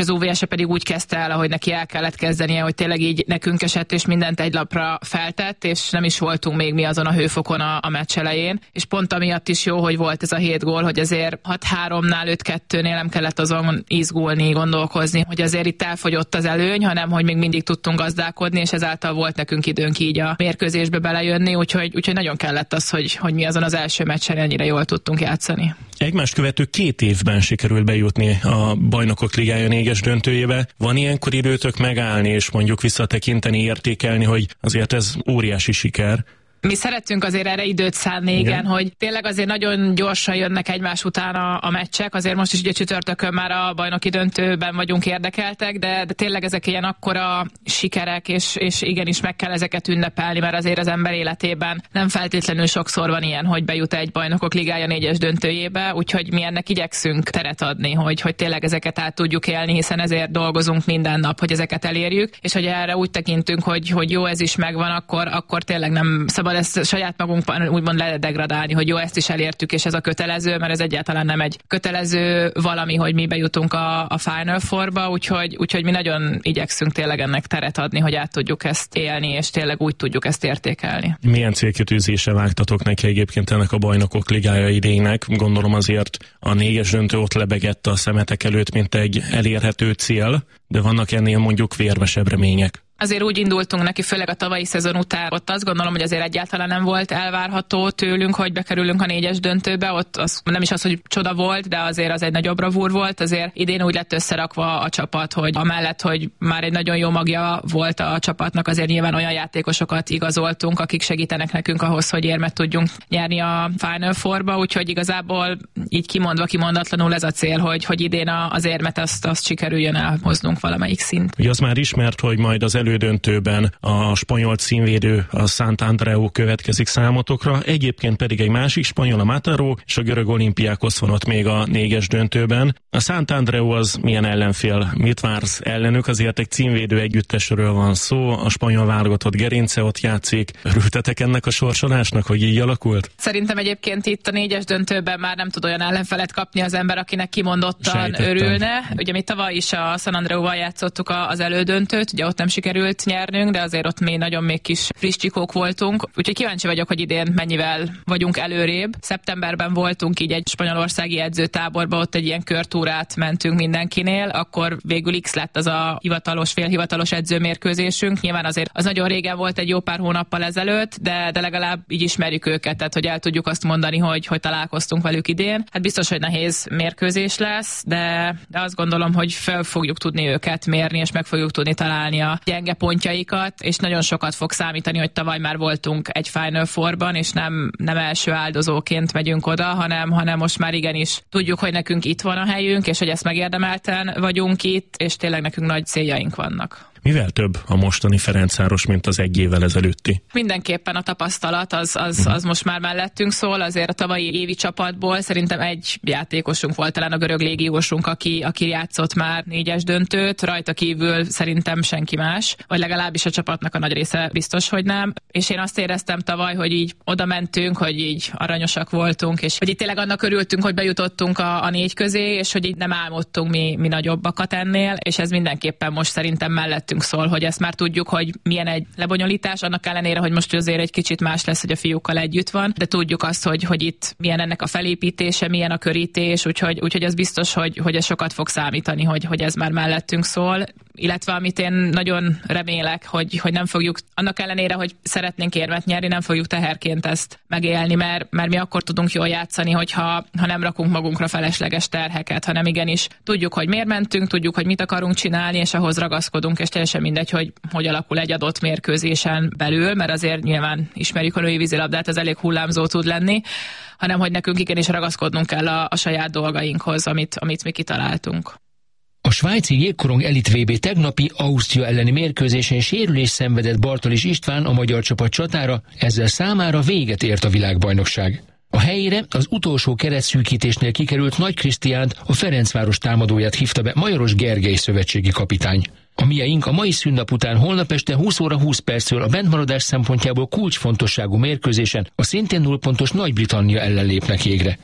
az o vé es pedig úgy kezdte el, ahogy neki el kellett kezdenie, hogy tényleg így nekünk esett, és mindent egy lapra feltett, és nem is voltunk még mi azon a hőfokon a, a meccs elején. És pont amiatt is jó, hogy volt ez a hét gól, hogy azért hat háromnál, öt kettőnél nem kellett azon izgulni, gondolkozni, hogy azért itt elfogyott az előny, hanem hogy még mindig tudtunk gazdálkodni, és ezáltal volt nekünk időnk így a mérkőzésbe belejönni, úgyhogy, úgyhogy nagyon kellett az, hogy, hogy mi azon az első meccsen ennyire jól tudtunk játszani. Egymást követő két évben sikerült bejutni a Bajnokok Ligája négyes döntőjébe. Van ilyenkor időtök megállni és mondjuk visszatekinteni, értékelni, hogy azért ez óriási siker? Mi szeretünk azért erre időt szánni, igen, igen, hogy tényleg azért nagyon gyorsan jönnek egymás után a, a meccsek, azért most is ugye csütörtökön már a bajnoki döntőben vagyunk érdekeltek, de, de tényleg ezek ilyen akkora sikerek, és, és igenis meg kell ezeket ünnepelni, mert azért az ember életében nem feltétlenül sokszor van ilyen, hogy bejut egy Bajnokok Ligája négyes döntőjébe, úgyhogy mi ennek igyekszünk teret adni, hogy, hogy tényleg ezeket át tudjuk élni, hiszen ezért dolgozunk minden nap, hogy ezeket elérjük, és hogy erre úgy tekintünk, hogy, hogy jó, ez is megvan, akkor, akkor tényleg nem szabad ezt saját magunkban úgymond ledegradálni, hogy jó, ezt is elértük, és ez a kötelező, mert ez egyáltalán nem egy kötelező valami, hogy mi bejutunk a, a Final Fourba, úgyhogy, úgyhogy mi nagyon igyekszünk tényleg ennek teret adni, hogy át tudjuk ezt élni, és tényleg úgy tudjuk ezt értékelni. Milyen célkitűzése vágtatok neki egyébként ennek a Bajnokok Ligája idénynek? Gondolom azért a négyes döntő ott lebegett a szemetek előtt, mint egy elérhető cél, de vannak ennél mondjuk vérmesebb remények. Azért úgy indultunk neki, főleg a tavalyi szezon után. Ott azt gondolom, hogy azért egyáltalán nem volt elvárható tőlünk, hogy bekerülünk a négyes döntőbe. Ott az, nem is az, hogy csoda volt, de azért az egy nagyobb bravúr volt. Azért idén úgy lett összerakva a csapat, hogy amellett, hogy már egy nagyon jó magja volt a csapatnak, azért nyilván olyan játékosokat igazoltunk, akik segítenek nekünk ahhoz, hogy érmet tudjunk nyerni a Final Fourba. Úgyhogy igazából így kimondva, kimondatlanul ez a cél, hogy, hogy idén az érmet azt, azt sikerüljön elhoznunk valamelyik szint. Ugye az már ismert, hogy majd az elődöntőben a spanyol címvédő, a Sant Andreu következik számotokra, egyébként pedig egy másik spanyol, a Mataró, és a görög Olimpiákos van ott még a négyes döntőben. A Sant Andreu az milyen ellenfél? Mit vársz ellenük? Azért egy címvédő együttesről van szó, a spanyol válogatott gerince ott játszik. Örültetek ennek a sorsolásnak, hogy így alakult? Szerintem egyébként itt a négyes döntőben már nem tud olyan ellenfelet kapni az ember, akinek kimondottan Sejtettem. örülne. Ugye mi tavaly is a San Andreuval játszottuk az elődöntőt, ugye ott nem sikerült nyernünk, de azért ott még nagyon még kis friss csikók voltunk. Úgyhogy kíváncsi vagyok, hogy idén mennyivel vagyunk előrébb. Szeptemberben voltunk így egy spanyolországi edzőtáborban, ott egy ilyen körtúrát mentünk mindenkinél, akkor végül X lett az a hivatalos, félhivatalos edzőmérkőzésünk. Nyilván azért az nagyon régen volt, egy jó pár hónappal ezelőtt, de, de legalább így ismerjük őket, tehát hogy el tudjuk azt mondani, hogy, hogy találkoztunk velük idén. Hát biztos, hogy nehéz mérkőzés lesz, de, de azt gondolom, hogy fel fogjuk tudni őket mérni, és meg fogjuk tudni találni a gyenge pontjaikat, és nagyon sokat fog számítani, hogy tavaly már voltunk egy Final Fourban, és nem, nem első áldozóként megyünk oda, hanem, hanem most már igenis tudjuk, hogy nekünk itt van a helyünk, és hogy ezt megérdemelten vagyunk itt, és tényleg nekünk nagy céljaink vannak. Mivel több a mostani Ferencváros, mint az egy évvel ezelőtti? Mindenképpen a tapasztalat az, az, az most már mellettünk szól, azért a tavalyi évi csapatból szerintem egy játékosunk volt, talán a görög légiósunk, aki, aki játszott már négyes döntőt, rajta kívül szerintem senki más, vagy legalábbis a csapatnak a nagy része biztos, hogy nem. És én azt éreztem tavaly, hogy így oda mentünk, hogy így aranyosak voltunk, és hogy itt tényleg annak örültünk, hogy bejutottunk a, a négy közé, és hogy így nem álmodtunk mi, mi nagyobbakat ennél, és ez mindenképpen most szerintem mellettünk szól, hogy ezt már tudjuk, hogy milyen egy lebonyolítás, annak ellenére, hogy most azért egy kicsit más lesz, hogy a fiúkkal együtt van, de tudjuk azt, hogy, hogy itt milyen ennek a felépítése, milyen a körítés, úgyhogy, úgyhogy az biztos, hogy, hogy ez sokat fog számítani, hogy, hogy ez már mellettünk szól, illetve amit én nagyon remélek, hogy, hogy nem fogjuk, annak ellenére, hogy szeretnénk érmet nyerni, nem fogjuk teherként ezt megélni, mert, mert mi akkor tudunk jól játszani, hogyha ha nem rakunk magunkra felesleges terheket, hanem igenis tudjuk, hogy miért mentünk, tudjuk, hogy mit akarunk csinálni, és ahhoz ragaszkodunk, és teljesen mindegy, hogy hogy alakul egy adott mérkőzésen belül, mert azért nyilván ismerjük a női vízilabdát, ez elég hullámzó tud lenni, hanem hogy nekünk igenis ragaszkodnunk kell a, a saját dolgainkhoz, amit, amit mi kitaláltunk. A svájci jégkorong elit vé bé tegnapi Ausztria elleni mérkőzésén sérülés szenvedett Bartolis István, a magyar csapat csatára, ezzel számára véget ért a világbajnokság. A helyére az utolsó keretszűkítésnél kikerült Nagy Krisztiánt, a Ferencváros támadóját hívta be Majoros Gergely szövetségi kapitány. A mieink a mai szünnap után holnap este húsz óra húsz perctől a bentmaradás szempontjából kulcsfontosságú mérkőzésen a szintén nullpontos Nagy-Britannia ellen lépnek jégre.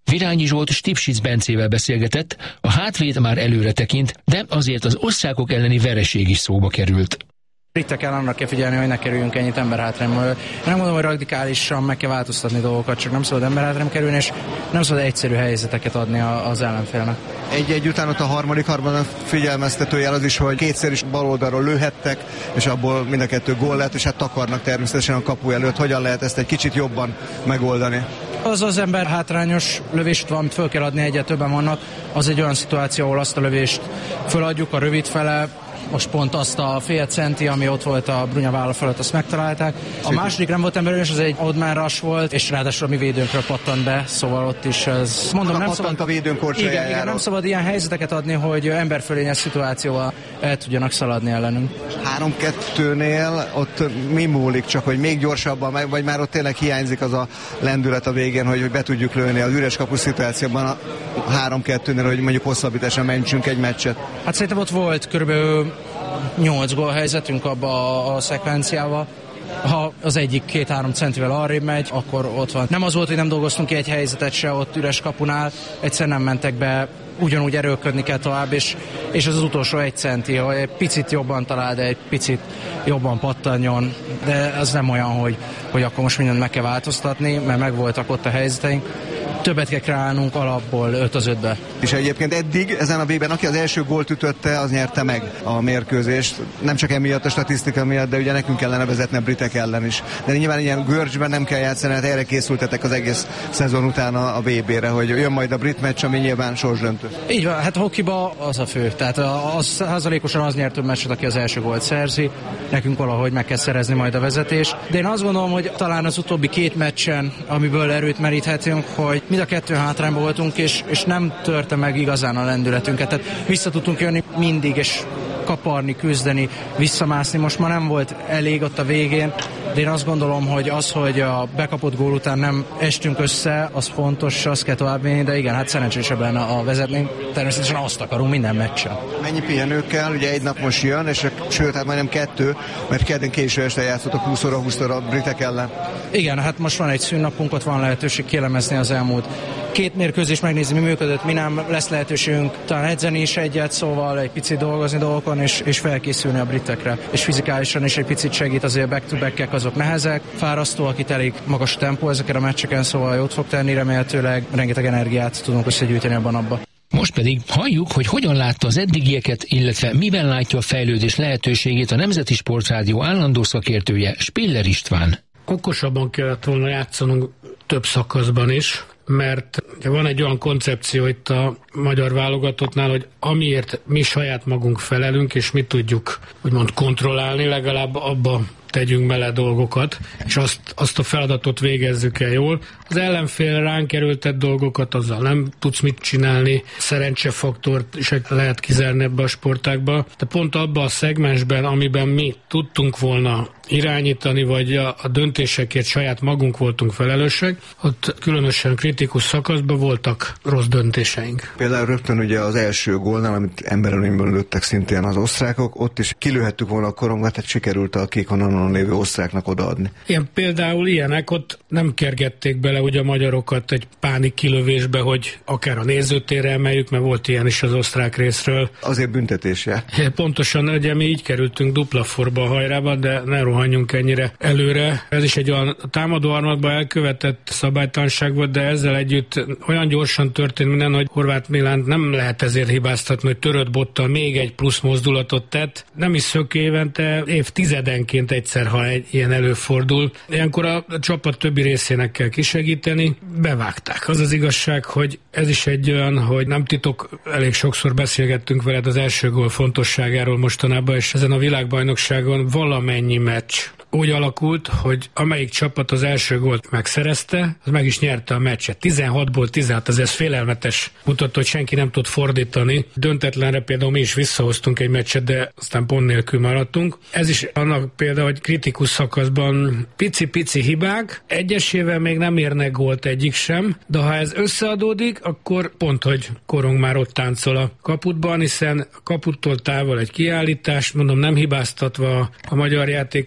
Virányi Zsolt Stipsic Bencével beszélgetett, a hátvéd már előre tekint, de azért az osztrákok elleni vereség is szóba került. Britek ellen annak kell figyelni, hogy ne kerüljünk ennyit emberhátrányba. Nem mondom, hogy radikálisan meg kell változtatni dolgokat, csak nem szabad emberhátrányba kerülni, és nem szabad egyszerű helyzeteket adni az ellenfélnek. Egy-egy után ott a harmadik harmadban figyelmeztetőjel az is, hogy kétszer is baloldalról lőhettek, és abból mind a kettő gól lett, és hát takarnak természetesen a kapu előtt. Hogyan lehet ezt egy kicsit jobban megoldani? Az az ember hátrányos lövést, amit föl kell adni, egyet többen vannak, az egy olyan szituáció, ahol azt a lövést föladjuk a rövid fele, most pont azt a fél centi, ami ott volt a Brunya válla fölött, azt megtalálták. A második nem volt emberős, az egy oddman rush volt, és ráadásul a mi védőnkről pattant be, szóval ott is ez... Mondom, nem szabad, a védőnk korcsolyájára. Igen, igen, nem szabad ilyen helyzeteket adni, hogy emberfölényes szituációval el tudjanak szaladni ellenünk. három kettőnél ott mi múlik, csak hogy még gyorsabban, vagy már ott tényleg hiányzik az a lendület a végén, hogy be tudjuk lőni az üres kapu szituációban a három kettőnél, hogy mondjuk hosszabbításan mentsünk egy meccset. Hát szerintem ott volt körülbelül nyolc gól helyzetünk abba a szekvenciával. Ha az egyik két-három centivel arrébb megy, akkor ott van. Nem az volt, hogy nem dolgoztunk ki egy helyzetet se ott üres kapunál, egyszer nem mentek be, ugyanúgy erőlködni kell tovább, és, és az az utolsó egy centi, hogy egy picit jobban talál, de egy picit jobban pattanjon, de az nem olyan, hogy, hogy akkor most mindent meg kell változtatni, mert megvoltak ott a helyzeteink. Többet kell kreálnunk alapból öt az ötbe. És egyébként eddig ezen a B-ben, aki az első gólt ütötte, az nyerte meg a mérkőzést. Nem csak emiatt a statisztika miatt, de ugye nekünk kellene vezetni a britek ellen is. De nyilván ilyen görcsben nem kell játszani, hát erre készültetek az egész szezon után a bé bé-re, hogy jön majd a brit meccs, ami nyilván sorsdöntő. Így van, hát hokiba az a fő. Tehát az százalékosan az nyert több meccset, aki az első gólt szerzi. Nekünk valahogy meg kell szerezni majd a vezetés. De én azt gondolom, hogy talán az utóbbi két meccsen, amiből erőt meríthetünk, hogy mind a kettő hátrányban voltunk, és, és nem törte meg igazán a lendületünket. Tehát vissza tudtunk jönni mindig, és kaparni, küzdeni, visszamászni. Most már nem volt elég ott a végén, de én azt gondolom, hogy az, hogy a bekapott gól után nem estünk össze, az fontos, azt kell továbbvinni, de igen, hát szerencsésebb lenne a vezetni. Természetesen azt akarunk minden meccsen. Mennyi pihenő kell? Ugye egy nap most jön, és sőt, hát majdnem kettő, mert kedden késő este játszottak húsz óra húszszor a britek ellen. Igen, hát most van egy szünnapunk, ott van lehetőség kielemezni az elmúlt két mérkőzés, megnézni, mi működött, mi nem, lesz lehetőségünk talán edzeni is egyet, szóval egy picit dolgozni dolgokon, és, és felkészülni a britekre. És fizikálisan is egy picit segít, azért back-to-back-ek azok nehezek, fárasztóak, itt elég magas a tempó ezeken a meccseken, szóval jót fog tenni, remélhetőleg rengeteg energiát tudunk összegyűjteni abban abba. Most pedig halljuk, hogy hogyan látta az eddigieket, illetve miben látja a fejlődés lehetőségét a Nemzeti Sportrádió állandó szakértője, Spiller István. Okosabban kellett volna játszanunk több szakaszban is, mert van egy olyan koncepció itt a magyar válogatottnál, hogy amiért mi saját magunk felelünk, és mi tudjuk úgymond kontrollálni, legalább abba tegyünk bele dolgokat, és azt, azt a feladatot végezzük el jól. Az ellenfél ránk erőltett dolgokat, azzal nem tudsz mit csinálni, szerencsefaktort is lehet kizárni ebbe a sportákba. De pont abban a szegmensben, amiben mi tudtunk volna irányítani, vagy a, a döntésekért saját magunk voltunk felelősek, ott különösen kritikus szakaszban voltak rossz döntéseink. Például rögtön ugye az első gólnál, amit emberölényből lőttek szintén az osztrákok, ott is kilőhettük volna a korongat, tehát sikerült a kék vonalon lévő osztráknak odaadni. Ilyen például ilyenek, ott nem kergették bele ugye a magyarokat egy pánik kilövésbe, hogy akár a nézőtérre emeljük, mert volt ilyen is az osztrák részről. Azért büntetésje. Pontosan, ugye mi így kerültünk dupla forba a hajrába, de ne rohanjunk ennyire előre. Ez is egy olyan támadó armatban elkövetett szabálytalanság volt, de ezzel együtt olyan gyorsan történt minden, hogy Horváth Milánt nem lehet ezért hibáztatni, hogy törött bottal még egy plusz mozdulatot tett. Nem is szök évente, évtizedenként egyszer, ha egy ilyen előfordul. Ilyenkor a csapat többi részének kell kisegíteni. Bevágták. Az az igazság, hogy ez is egy olyan, hogy nem titok, elég sokszor beszélgettünk veled az első gól fontosságáról mostanában, és ezen a világbajnokságon valamennyi meccs úgy alakult, hogy amelyik csapat az első gólt megszerezte, az meg is nyerte a meccset. tizenhatból tizenhat, ez félelmetes, mutatta, hogy senki nem tud fordítani. Döntetlenre például mi is visszahoztunk egy meccset, de aztán pont nélkül maradtunk. Ez is annak például, hogy kritikus szakaszban pici-pici hibák, egyesével még nem érnek gólt egyik sem, de ha ez összeadódik, akkor pont, hogy korong már ott táncol a kaputban, hiszen a kaputtól távol egy kiállítás, mondom nem hibáztatva a magyar játékost, mert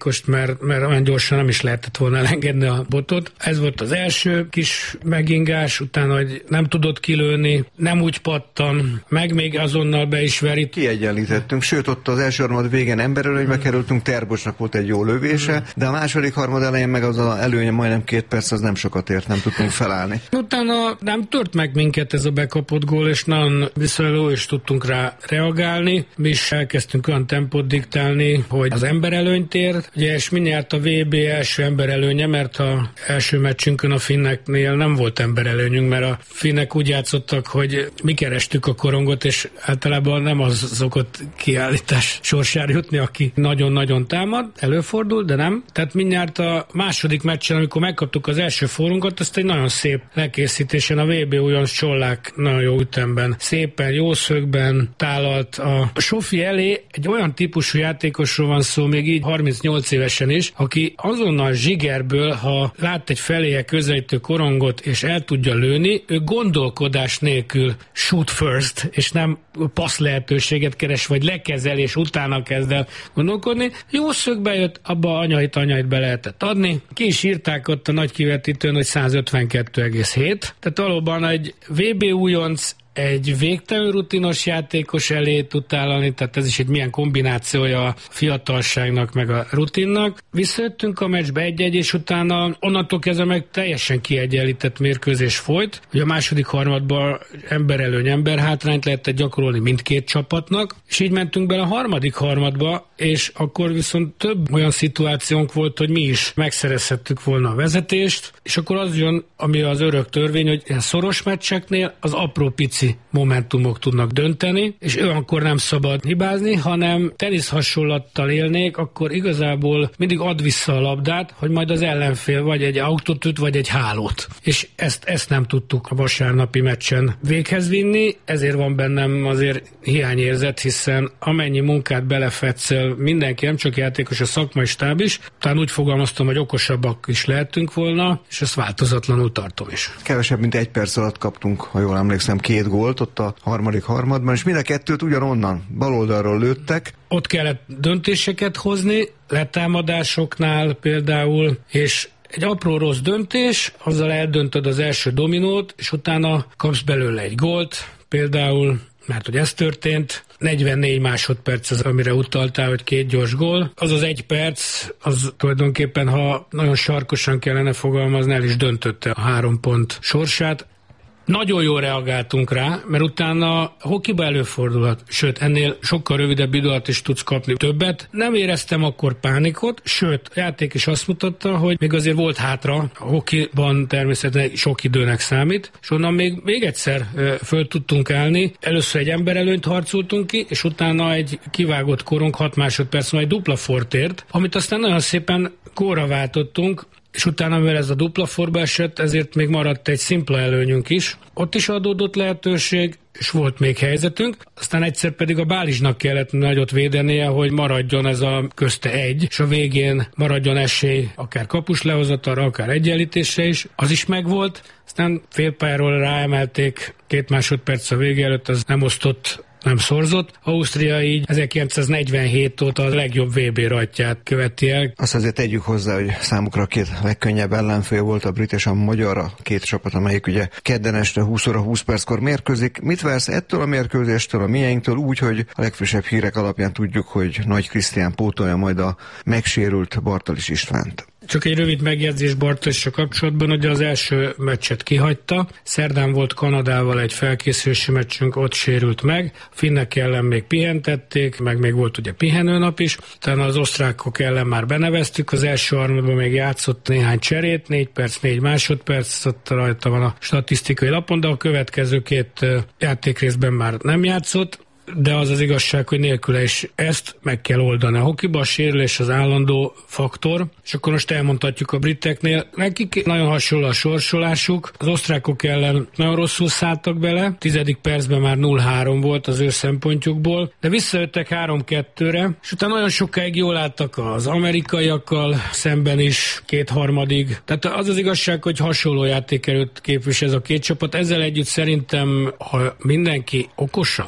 mert, mert olyan gyorsan nem is lehetett volna elengedni a botot. Ez volt az első kis megingás, utána, hogy nem tudott kilőni, nem úgy pattan, meg még azonnal be is veri. Kiegyenlítettünk, sőt ott az első harmad végén emberelőnybe hmm. kerültünk, Terbosnak volt egy jó lövése, hmm. de a második harmad elején meg az az előnye majdnem két perc, az nem sokat ért, nem tudtunk felállni. Utána nem tört meg minket ez a bekapott gól, és nagyon viszonylag is tudtunk rá reagálni. Mi is elkezdtünk olyan tempót diktálni, hogy az emberelőnyt ért, ugye, és mindjárt a vé bé első emberelőnye, mert a első meccsünkön a finneknél nem volt emberelőnyünk, mert a finnek úgy játszottak, hogy mi kerestük a korongot, és általában nem az szokott kiállítás sorsára jutni, aki nagyon-nagyon támad, előfordul, de nem. Tehát mindjárt a második meccsen, amikor megkaptuk az első fórunkat, azt egy nagyon szép lekészítésen a vé bé újonc Csollák nagyon jó ütemben, szépen, jó szögben tálalt. A Sofi elé egy olyan típusú játékosról van szó, még így harmincnyolc évesen is, aki azonnal zsigerből, ha lát egy feléje közelítő korongot és el tudja lőni, ő gondolkodás nélkül shoot first, és nem passz lehetőséget keres, vagy lekezel, és utána kezd el gondolkodni. Jó szögbe jött, abba anyait anyait be lehetett adni. Ki is írták ott a nagy kivetítőn, hogy százötvenkettő egész hét. Tehát valóban egy vé bé újonc egy végtelenül rutinos játékos elé tud állani, tehát ez is egy milyen kombinációja a fiatalságnak meg a rutinnak. Visszajöttünk a meccsbe egy-egy, és utána onnantól kezdve meg teljesen kiegyenlített mérkőzés folyt. Ugye a második harmadban emberelőny, emberhátrányt lehetett gyakorolni mindkét csapatnak, és így mentünk bele a harmadik harmadba, és akkor viszont több olyan szituációnk volt, hogy mi is megszerezhettük volna a vezetést, és akkor az jön, ami az örök törvény, hogy ilyen szoros meccseknél az apró pici momentumok tudnak dönteni, és olyankor nem szabad hibázni, hanem tenisz hasonlattal élnék, akkor igazából mindig ad vissza a labdát, hogy majd az ellenfél vagy egy autót üt, vagy egy hálót. És ezt, ezt nem tudtuk a vasárnapi meccsen véghez vinni, ezért van bennem azért hiányérzet, hiszen amennyi munkát belefetszel mindenki, nem csak játékos, a szakmai stáb is, talán úgy fogalmaztam, hogy okosabbak is lehetünk volna, és ezt változatlanul tartom is. Kevesebb, mint egy perc alatt kaptunk, ha jól emlékszem, két gólt ott a harmadik harmadban, és mind a kettőt ugyanonnan, baloldalról lőttek. Ott kellett döntéseket hozni, letámadásoknál például, és egy apró rossz döntés, azzal eldöntöd az első dominót, és utána kapsz belőle egy gólt, például, mert hogy ez történt, negyvennégy másodperc az, amire utaltál, hogy két gyors gól. Az az egy perc, az tulajdonképpen, ha nagyon sarkosan kellene fogalmazni, el is döntötte a három pont sorsát. Nagyon jól reagáltunk rá, mert utána a hokiba előfordulhat, sőt, ennél sokkal rövidebb idő alatt is tudsz kapni többet. Nem éreztem akkor pánikot, sőt, a játék is azt mutatta, hogy még azért volt hátra, a hokiban természetesen sok időnek számít, és onnan még, még egyszer föl tudtunk állni. Először egy emberelőnyt harcoltunk ki, és utána egy kivágott korong hat másodperc, majd dupla fortért, amit aztán nagyon szépen gólra váltottunk, és utána, mivel ez a dupla forba esett, ezért még maradt egy szimpla előnyünk is. Ott is adódott lehetőség, és volt még helyzetünk, aztán egyszer pedig a Bálizsnak kellett nagyot védenie, hogy maradjon ez a közte egy, és a végén maradjon esély akár kapus lehozatalra, akár egyenlítésre is, az is megvolt, aztán félpályáról ráemelték két másodperc a vége előtt, az nem osztott, nem szorzott. Ausztria így ezerkilencszáznegyvenhét óta a legjobb vé bé rajtját követi el. Azt azért tegyük hozzá, hogy számukra a két legkönnyebb ellenfél volt a brit és a magyar, a két csapat, amelyik ugye kedden este húsz óra húsz perckor mérkőzik. Mit vársz ettől a mérkőzéstől, a miénktől, úgy, hogy a legfrissebb hírek alapján tudjuk, hogy Nagy Krisztián pótolja majd a megsérült Bartalis Istvánt? Csak egy rövid megjegyzés Bartalissal kapcsolatban, hogy az első meccset kihagyta. Szerdán volt Kanadával egy felkészülési meccsünk, ott sérült meg. A finnek ellen még pihentették, meg még volt ugye pihenőnap is. Utána az osztrákok ellen már beneveztük. Az első harmadban még játszott néhány cserét, négy perc, négy másodperc, ott rajta van a statisztikai lapon, de a következő két játékrészben már nem játszott. De az az igazság, hogy nélküle is ezt meg kell oldani. A hokiban a sérülés az állandó faktor, és akkor most elmondhatjuk a briteknél. Nekik nagyon hasonló a sorsolásuk, az osztrákok ellen nagyon rosszul szálltak bele, tizedik percben már nulla három volt az ő szempontjukból, de visszajöttek három kettőre, és utána nagyon sokáig jól álltak az amerikaiakkal szemben is, kétharmadig. Tehát az az igazság, hogy hasonló játékerőt képvisel ez a két csapat. Ezzel együtt szerintem, ha mindenki okosan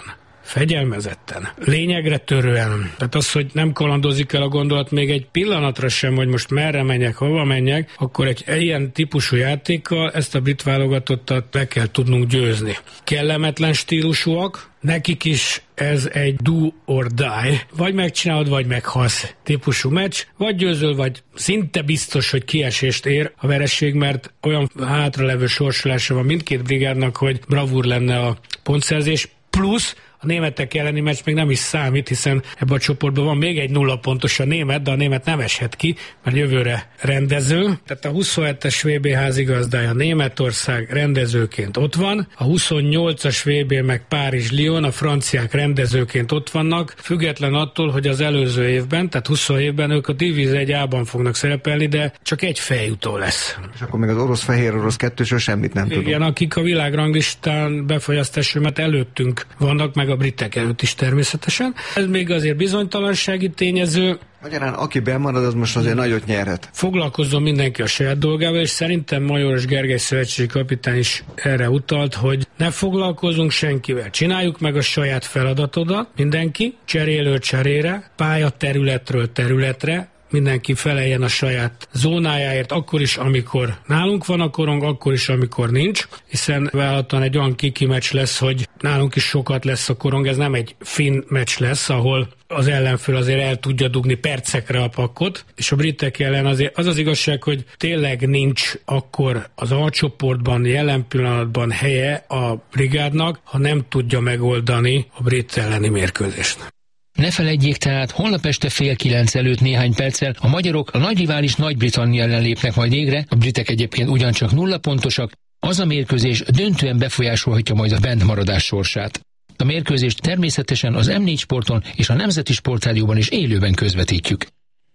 fegyelmezetten, lényegre törően. Tehát az, hogy nem kalandozik el a gondolat még egy pillanatra sem, hogy most merre menjek, hova menjek, akkor egy ilyen típusú játékkal ezt a brit válogatottat be kell tudnunk győzni. Kellemetlen stílusúak, nekik is ez egy do or die. Vagy megcsinálod, vagy meghalsz típusú meccs, vagy győzöl, vagy szinte biztos, hogy kiesést ér a vereség, mert olyan hátralevő sorsolása van mindkét brigádnak, hogy bravúr lenne a pontszerzés, plusz a németek elleni meccs még nem is számít, hiszen ebben a csoportban van még egy nulla pontos a német, de a német nem eshet ki, mert jövőre rendező. Tehát a huszonhetes vé bé házigazdája Németország rendezőként ott van, a huszonnyolcas vé bé meg Párizs-Lyon, a franciák rendezőként ott vannak, független attól, hogy az előző évben, tehát huszonhétben ők a Divíz egy á-ban fognak szerepelni, de csak egy feljutó lesz. És akkor még az orosz-fehér-orosz kettősről semmit nem tudunk. Igen, akik a világranglistán befolyasztásomat előttünk vannak, meg a britek előtt is természetesen. Ez még azért bizonytalansági tényező. Magyarán aki bemarad, az most azért nagyot nyerhet. Foglalkozzon mindenki a saját dolgával, és szerintem Majoros Gergely szövetségi kapitány is erre utalt, hogy ne foglalkozunk senkivel. Csináljuk meg a saját feladatodat, mindenki, cserélő cserére, pályaterületről területre, mindenki feleljen a saját zónájáért, akkor is, amikor nálunk van a korong, akkor is, amikor nincs, hiszen vállaltan egy olyan kiki meccs lesz, hogy nálunk is sokat lesz a korong, ez nem egy finn meccs lesz, ahol az ellenfél azért el tudja dugni percekre a pakkot, és a britek ellen azért az az igazság, hogy tényleg nincs akkor az alcsoportban jelen pillanatban helye a brigádnak, ha nem tudja megoldani a brit elleni mérkőzést. Ne feledjék tehát, holnap este fél kilenc előtt néhány perccel a magyarok a nagy rivális Nagy-Britannia ellen lépnek majd égre, a britek egyébként ugyancsak nulla pontosak, az a mérkőzés döntően befolyásolhatja majd a bentmaradás sorsát. A mérkőzést természetesen az em négy Sporton és a Nemzeti Sportrádióban is élőben közvetítjük.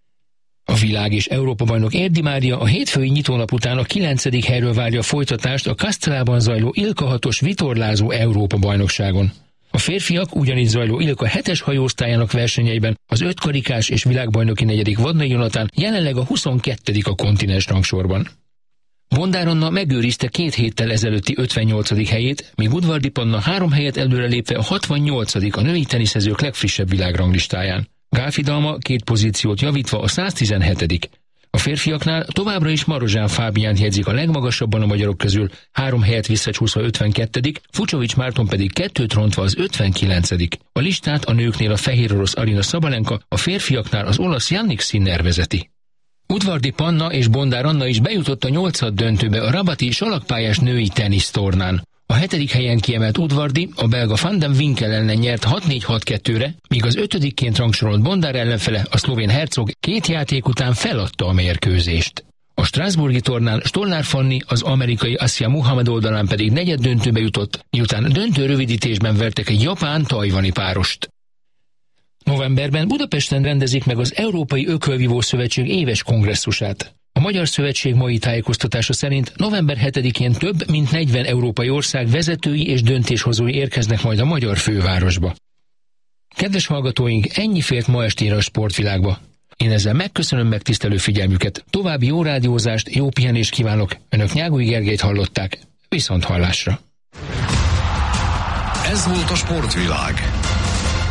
A világ és Európa bajnok Érdi Mária a hétfői nyitónap után a kilencedik helyről várja a folytatást a Castellában zajló Ilka hatos vitorlázó Európa bajnokságon. A férfiak ugyanígy zajló Ilka hetes hajóosztályának versenyeiben az ötkarikás és világbajnoki negyedik Vadnai Jonatán jelenleg a huszonkettedik a kontinens rangsorban. Bondár Anna megőrizte két héttel ezelőtti ötvennyolcadik helyét, míg Udvardi Panna három helyet előrelépve a hatvannyolcadik a női teniszezők legfrissebb világranglistáján. Gálfi Dalma két pozíciót javítva a száztizenhetedik A férfiaknál továbbra is Marozsán Fábiánt jegyzik a legmagasabban a magyarok közül, három helyet visszacsúszva ötvenkettedik Fucsovics Márton pedig kettőt rontva az ötvenkilencedik A listát a nőknél a fehér orosz Arina Sabalenka, a férfiaknál az olasz Jannik Sinner vezeti. Udvardi Panna és Bondár Anna is bejutott a nyolcad döntőbe a rabati salakpályás női tenisztornán. A hetedik helyen kiemelt Udvardi a belga Van den Winkel ellen nyert hat négy hat kettőre, míg az ötödikként rangsorolt Bondár ellenfele, a szlovén Hercog két játék után feladta a mérkőzést. A strasbourgi tornán Stollár Fanni, az amerikai Asia Muhammad oldalán pedig negyed döntőbe jutott, miután döntő rövidítésben vertek egy japán-tajvani párost. Novemberben Budapesten rendezik meg az Európai Ökölvívó Szövetség éves kongresszusát. A Magyar Szövetség mai tájékoztatása szerint november hetedikén több mint negyven európai ország vezetői és döntéshozói érkeznek majd a magyar fővárosba. Kedves hallgatóink, ennyi fért ma estére a sportvilágba. Én ezzel megköszönöm megtisztelő figyelmüket, további jó rádiózást, jó pihenést kívánok, önök Nyágúj Gergelyt hallották, viszont hallásra. Ez volt a sportvilág.